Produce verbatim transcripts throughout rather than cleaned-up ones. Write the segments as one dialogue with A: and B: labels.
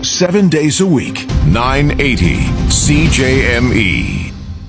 A: seven days a week. nine eighty C J M E.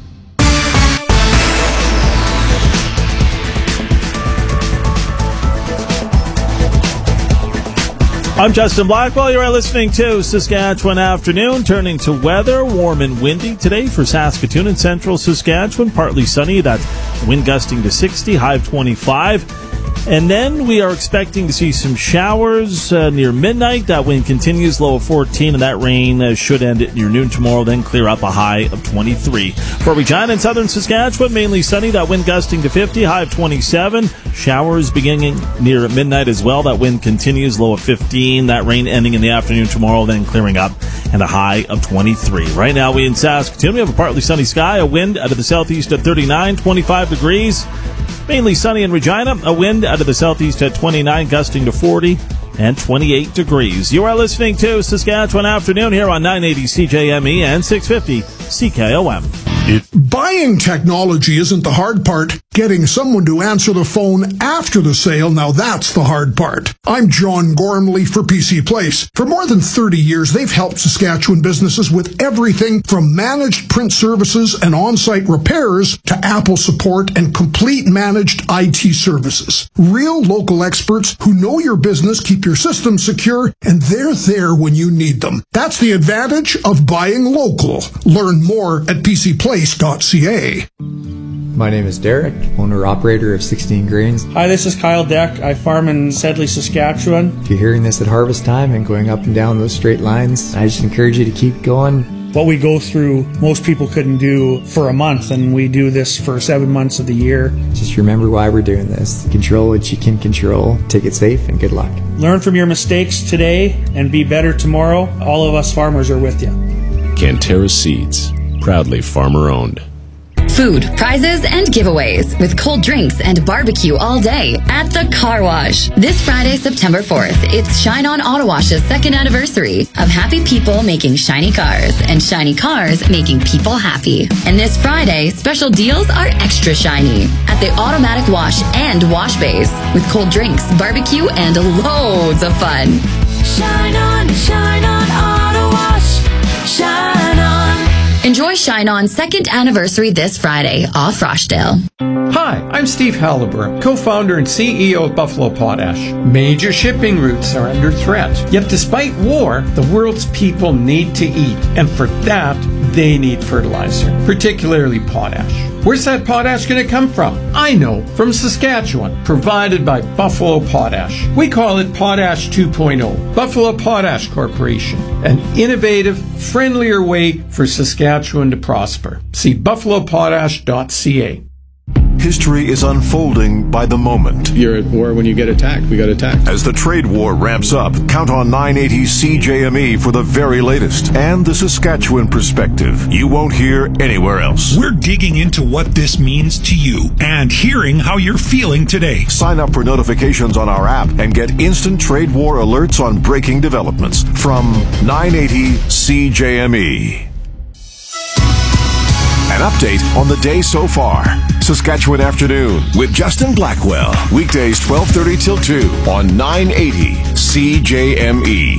B: I'm Justin Blackwell. You are listening to Saskatchewan Afternoon. Turning to weather, warm and windy today for Saskatoon and central Saskatchewan. Partly sunny. That's wind gusting to sixty, high of twenty-five. And then we are expecting to see some showers uh, near midnight. That wind continues, low of fourteen, and that rain uh, should end at near noon tomorrow, then clear up, a high of twenty-three. For Regina and southern Saskatchewan, mainly sunny. That wind gusting to fifty, high of twenty-seven. Showers beginning near midnight as well. That wind continues, low of fifteen. That rain ending in the afternoon tomorrow, then clearing up, and a high of twenty-three. Right now, we in Saskatoon, we have a partly sunny sky, a wind out of the southeast at thirty-nine, twenty-five degrees. Mainly sunny in Regina, a wind out of the southeast at twenty-nine, gusting to forty, and twenty-eight degrees. You are listening to Saskatchewan Afternoon here on nine eighty C J M E and six fifty C K O M.
C: It- Buying technology isn't the hard part. Getting someone to answer the phone after the sale, now that's the hard part. I'm John Gormley for P C Place. For more than thirty years, they've helped Saskatchewan businesses with everything from managed print services and on-site repairs to Apple support and complete managed I T services. Real local experts who know your business, keep your systems secure, and they're there when you need them. That's the advantage of buying local. Learn more at p c place dot c a.
D: My name is Derek, owner-operator of sixteen Grains.
E: Hi, this is Kyle Deck. I farm in Sedley, Saskatchewan.
D: If you're hearing this at harvest time and going up and down those straight lines, I just encourage you to keep going.
E: What we go through, most people couldn't do for a month, and we do this for seven months of the year.
D: Just remember why we're doing this. Control what you can control. Take it safe, and good luck.
E: Learn from your mistakes today and be better tomorrow. All of us farmers are with you.
F: Canterra Seeds, proudly farmer-owned.
G: Food, prizes, and giveaways with cold drinks and barbecue all day at the Car Wash. This Friday, September fourth, it's Shine On Auto Wash's second anniversary of happy people making shiny cars and shiny cars making people happy. And this Friday, special deals are extra shiny at the Automatic Wash and Wash Bays with cold drinks, barbecue, and loads of fun.
H: Shine on, shine on Auto Wash. Shine on.
G: Enjoy Shine On's second anniversary this Friday off Rochdale.
I: Hi, I'm Steve Halliburton, co-founder and C E O of Buffalo Potash. Major shipping routes are under threat. Yet despite war, the world's people need to eat. And for that, they need fertilizer, particularly potash. Where's that potash going to come from? I know, from Saskatchewan, provided by Buffalo Potash. We call it Potash two point oh. Buffalo Potash Corporation, an innovative, friendlier way for Saskatchewan to prosper. See buffalo potash dot c a.
A: History is unfolding by the moment.
F: You're at war when you get attacked. We got attacked.
A: As the trade war ramps up, count on nine eighty C J M E for the very latest and the Saskatchewan perspective you won't hear anywhere else.
J: We're digging into what this means to you and hearing how you're feeling today.
A: Sign up for notifications on our app and get instant trade war alerts on breaking developments from nine eighty C J M E. An update on the day so far. Saskatchewan Afternoon with Justin Blackwell. Weekdays twelve thirty till two on nine eighty C J M E.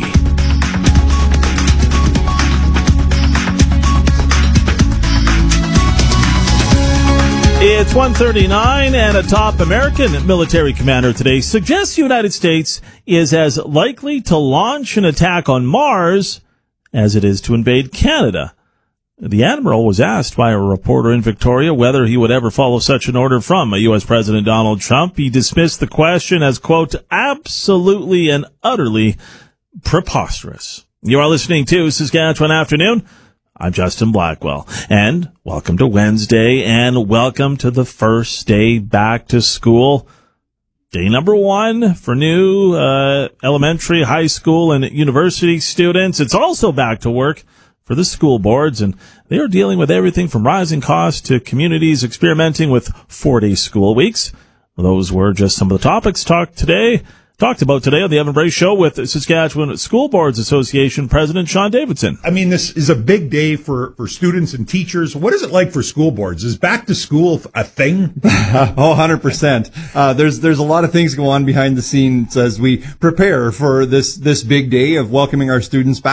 B: It's one thirty-nine, and a top American military commander today suggests the United States is as likely to launch an attack on Mars as it is to invade Canada. The admiral was asked by a reporter in Victoria whether he would ever follow such an order from U S President Donald Trump. He dismissed the question as, quote, absolutely and utterly preposterous. You are listening to Saskatchewan Afternoon. I'm Justin Blackwell, and welcome to Wednesday, and welcome to the first day back to school. Day number one for new uh, elementary, high school, and university students. It's also back to work for the school boards, and they are dealing with everything from rising costs to communities experimenting with four-day school weeks. Those were just some of the topics talked today. Talked about today on the Evan Bray Show with Saskatchewan School Boards Association President Sean Davidson.
K: I mean, this is a big day for, for students and teachers. What is it like for school boards? Is back to school a thing?
L: Oh, one hundred percent. Uh, there's there's a lot of things go on behind the scenes as we prepare for this this big day of welcoming our students back.